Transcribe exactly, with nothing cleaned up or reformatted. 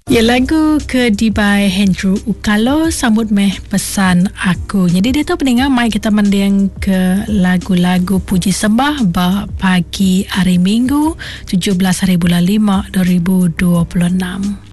Ya, lagu Kedi by Hendro Ukalo sambut meh pesan aku. Jadi dia tu pendengar, mai kita mendeng ke lagu-lagu puji sembah bah pagi hari Minggu tujuh belas hari bulan lima dua ribu dua puluh enam.